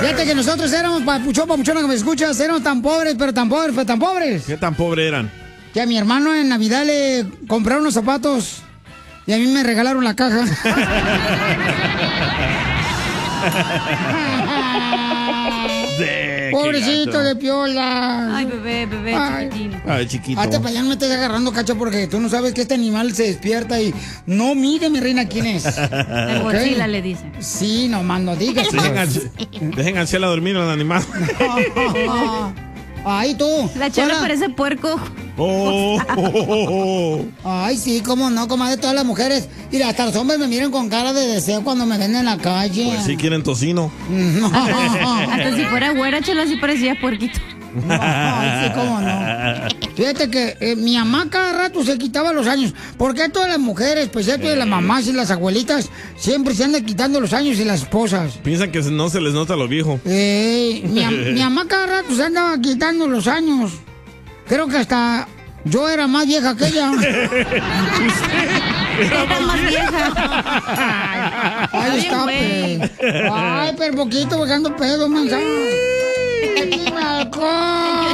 Fíjate que nosotros éramos, papuchona que me escuchas, éramos tan pobres, pero tan pobres. ¿Qué tan pobres eran? Que a mi hermano en Navidad le compraron unos zapatos y a mí me regalaron la caja. Pobrecito de Piola. Ay, bebé, chiquitín. Ay, chiquito. Hazte para allá, no me estés agarrando, Cacha, porque tú no sabes que este animal se despierta y... No, mire, mi reina, ¿quién es? El Godzilla le dice. Sí, nomás no digas. Dejen a Chela dormir al animal. Ay, tú. La Chela parece puerco. Ay, sí, cómo no, comadre, todas las mujeres. Y hasta los hombres me miran con cara de deseo cuando me ven en la calle. Pues sí quieren tocino. Hasta si fuera güera, Chela, sí parecía puerquito. Ay, sí, cómo no. Fíjate que mi mamá cada rato se quitaba los años. ¿Por qué todas las mujeres, pues esto de las mamás y las abuelitas, siempre se andan quitando los años y las esposas? Piensan que no se les nota lo viejo. Mi mamá cada rato se andaba quitando los años. Creo que hasta yo era más vieja que ella. Era más vieja. Ay, está Ay, pero poquito buscando pedo, mensaje. ¡Dime alcohol!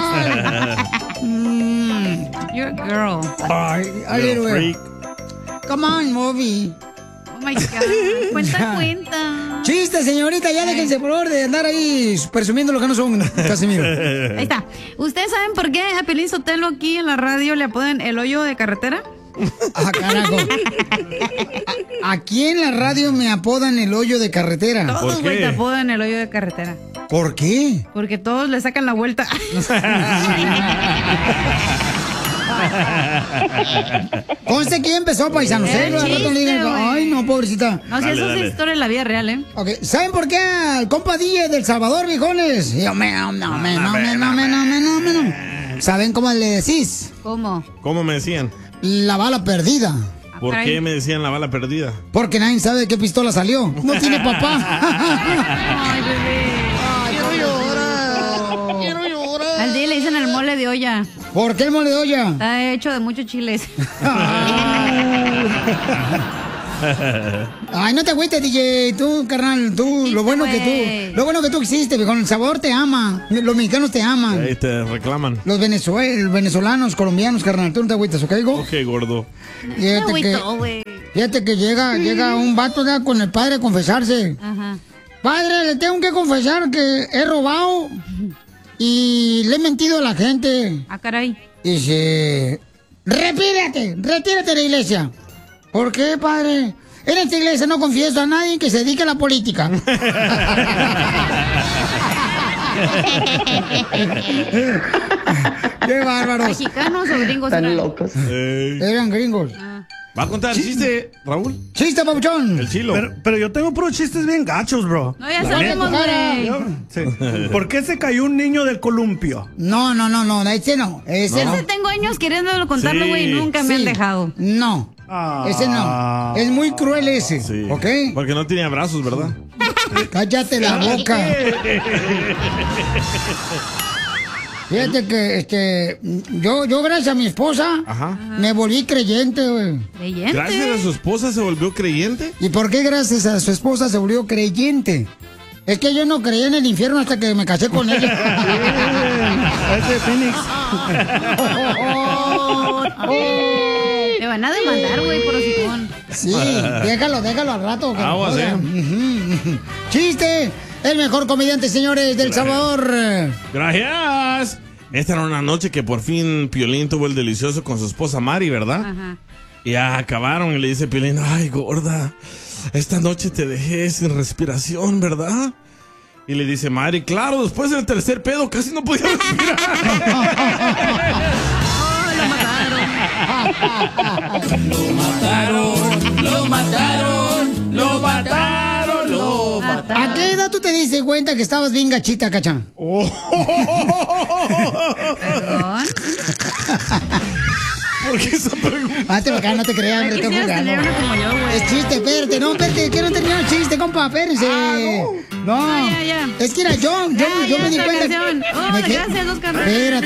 You're a girl. Ay, a little freak. Come on, movie. Oh my God. Cuenta. Chiste, señorita, ya déjense por favor de andar ahí presumiendo lo que no son, Casimiro. Ahí está. ¿Ustedes saben por qué a Piolín Sotelo aquí en la radio le apodan el hoyo de carretera? Ah, carajo. Aquí en la radio me apodan el hoyo de carretera. Todos, güey, te apodan el hoyo de carretera. ¿Por qué? Porque todos le sacan la vuelta. Conste que empezó, paisanos. Ay, no, pobrecita. No, si eso es historia de la vida real, ¿eh? Ok, ¿saben por qué al compa DJ del Salvador, viejones? ¿Saben cómo le decís? ¿Cómo? ¿Cómo me decían? La bala perdida. ¿Por qué me decían la bala perdida? Porque nadie sabe de qué pistola salió. No tiene papá. Ay, bebé. Quiero llorar. Al día le dicen el mole de olla. ¿Por qué el mole de olla? Está hecho de muchos chiles. Ay, no te agüites, DJ. Tú, carnal, tú, lo bueno que tú hiciste, con el sabor te ama. Los mexicanos te aman. Ahí te reclaman. Los venezolanos, colombianos, carnal, tú no te agüites, ¿ok, go? Ok, gordo. Fíjate que llega un vato ya con el padre a confesarse. Ajá. Padre, le tengo que confesar que he robado y le he mentido a la gente. Ah, caray. Dice, retírate de la iglesia. ¿Por qué, padre? En esta iglesia no confieso a nadie que se dedique a la política. ¡Qué bárbaros! ¿Mexicanos o gringos? Están locos. Eran gringos. ¿Va a contar chiste, Raúl? ¡Chiste, papuchón! El chilo. Pero yo tengo puros chistes bien gachos, bro. No, ya sabemos, güey. Sí. ¿Por qué se cayó un niño del columpio? No, ese no. Ese no. Tengo años queriéndolo contarlo, güey, y nunca me han dejado. No. Ese no. Es muy cruel ese. Sí. ¿Ok? Porque no tenía brazos, ¿verdad? Cállate la boca. Fíjate que yo gracias a mi esposa me volví creyente, güey. ¿Creyente? ¿Gracias a su esposa se volvió creyente? ¿Y por qué gracias a su esposa se volvió creyente? Es que yo no creía en el infierno hasta que me casé con ella. Ese Phoenix. Me van a demandar, güey, por hocicón. Sí, déjalo al rato. Aguas, ¡Chiste! El mejor comediante, señores, del Salvador. Gracias. Esta era una noche que por fin Piolín tuvo el delicioso con su esposa Mari, ¿verdad? Ajá. Y ya acabaron y le dice Piolín, ay, gorda, esta noche te dejé sin respiración, ¿verdad? Y le dice Mari, claro, después del tercer pedo casi no podía respirar. Lo mataron. ¿A qué edad tú te diste cuenta que estabas bien gachita, Cacha? ¿Perdón? ¿Por qué esa pregunta? Acá no te creas, hombre, estoy jugando. Es chiste, espérate, que no terminó el chiste, compa, espérense. No. Ya. Es que era yo me di cuenta. Gracias, Oscar. Espérate.